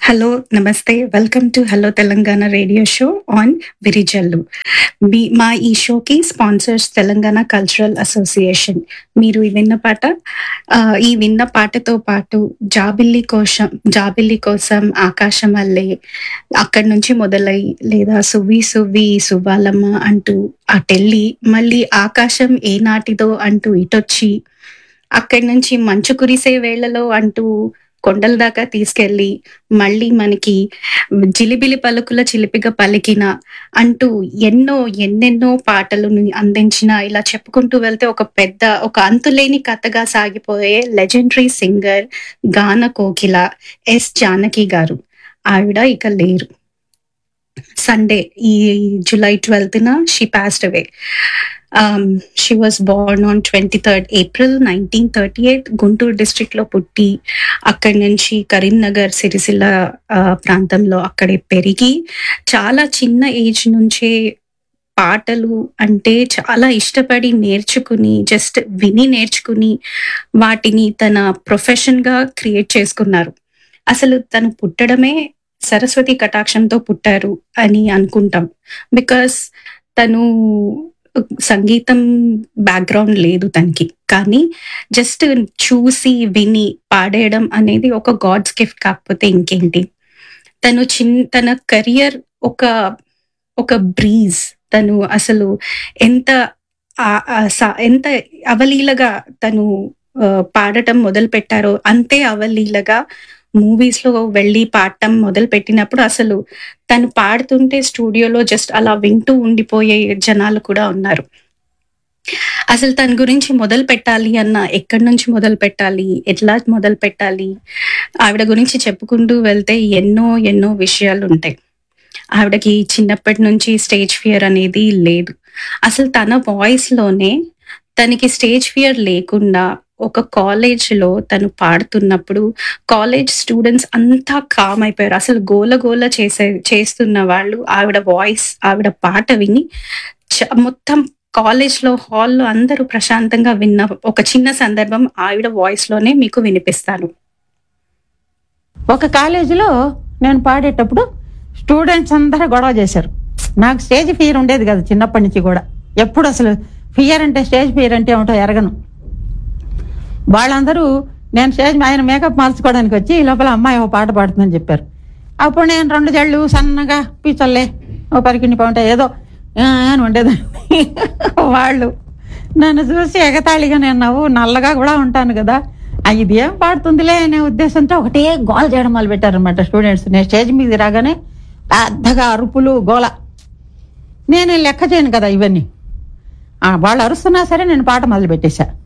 Hello, నమస్తే. Welcome to 'hello Telangana' radio show on Virijallu. మా ఈ షోకి స్పాన్సర్స్ తెలంగాణ కల్చరల్ అసోసియేషన్. మీరు ఈ విన్న పాటతో పాటు 'జాబిల్లి కోసం', 'ఆకాశమల్లె', అక్కడి నుంచి మొదలై లేదా 'సువ్వి సువ్వి సువ్వాలమ్మ' అంటూ అటెళ్ళి, మళ్ళీ 'ఆకాశం ఏనాటిదో' అంటూ ఇటొచ్చి, అక్కడి నుంచి 'మంచు కురిసే వేళలో' అంటూ కొండల దాకా తీసుకెళ్ళి, మళ్ళీ మనకి 'జిలిబిలి పలుకుల చిలిపిగా పలికిన' అంటూ ఎన్నెన్నో పాటలను అందించిన, ఇలా చెప్పుకుంటూ వెళ్తే ఒక అంతులేని కథగా సాగిపోయే లెజెండరీ సింగర్, గాన కోకిల ఎస్. జానకి గారు. ఆవిడ ఇక లేరు. సండే ఈ July 12న she passed away. She was Born on 23rd April 1938 Guntur district లో పుట్టి, అక్కడి నుంచి కరీంనగర్, సిరిసిల్ల ప్రాంతంలో అక్కడే పెరిగి, చాలా చిన్న ఏజ్ నుంచే పాటలు అంటే చాలా ఇష్టపడి నేర్చుకుని, జస్ట్ విని నేర్చుకుని, వాటిని తన ప్రొఫెషన్ గా క్రియేట్ చేసుకున్నారు. అసలు తను పుట్టడమే సరస్వతి కటాక్షంతో పుట్టారు అని అనుకుంటాం. బికాస్ తను సంగీతం బ్యాక్గ్రౌండ్ లేదు తనకి. కానీ జస్ట్ చూసి, విని పాడేయడం అనేది ఒక గాడ్స్ గిఫ్ట్ కాకపోతే ఇంకేంటి. తన కెరియర్ ఒక బ్రీజ్. తను అసలు ఎంత ఎంత అవలీలగా తను పాడటం మొదలు పెట్టారో, అంతే అవలీలగా మూవీస్ లో వెళ్ళి పాడటం మొదలు పెట్టినప్పుడు అసలు తను పాడుతుంటే స్టూడియోలో జస్ట్ అలా వింటూ ఉండిపోయే జనాలు కూడా ఉన్నారు. అసలు తన గురించి మొదలు పెట్టాలి అన్న, ఎక్కడి నుంచి మొదలు పెట్టాలి, ఎట్లా మొదలు పెట్టాలి, ఆవిడ గురించి చెప్పుకుంటూ వెళ్తే ఎన్నో విషయాలు ఉంటాయి. ఆవిడకి చిన్నప్పటి నుంచి స్టేజ్ ఫియర్ అనేది లేదు. అసలు తన వాయిస్ లోనే తనకి స్టేజ్ ఫియర్ లేకుండా ఒక కాలేజ్‌లో తను పాడుతున్నప్పుడు కాలేజ్ స్టూడెంట్స్ అంతా కామ్ అయిపోయారు. అసలు గోల చేస్తున్న వాళ్ళు ఆవిడ వాయిస్, ఆవిడ పాట విని మొత్తం కాలేజ్‌లో హాల్‌లో అందరూ ప్రశాంతంగా విన్న ఒక చిన్న సందర్భం ఆవిడ వాయిస్ లోనే మీకు వినిపిస్తాను. ఒక కాలేజీలో నేను పాడేటప్పుడు స్టూడెంట్స్ అందరూ గొడవ చేశారు. నాకు స్టేజ్ ఫియర్ ఉండేది కదా చిన్నప్పటి నుంచి కూడా. ఎప్పుడు అసలు స్టేజ్ ఫియర్ అంటే ఏమిటో ఎరగను. వాళ్ళందరూ ఆయన మేకప్ మార్చుకోవడానికి వచ్చి ఈ లోపల అమ్మాయి ఒక పాట పాడుతుందని చెప్పారు. అప్పుడు నేను 2 జళ్ళు సన్నగా పీచల్లే ఓ పరికిణి పాట ఏదో అని ఉండేదాన్ని. వాళ్ళు నన్ను చూసి ఎగతాళిగా, నేను నల్లగా కూడా ఉంటాను కదా, ఇది ఏం పాడుతుందిలే అనే ఉద్దేశంతో ఒకటే గోల చేయడం మొదలు పెట్టారనమాట స్టూడెంట్స్. నేను స్టేజ్ మీద రాగానే పెద్దగా అరుపులు, గోల. నేను లెక్క చేయను కదా ఇవన్నీ. వాళ్ళు అరుస్తున్నా సరే నేను పాట మొదలు పెట్టేశా.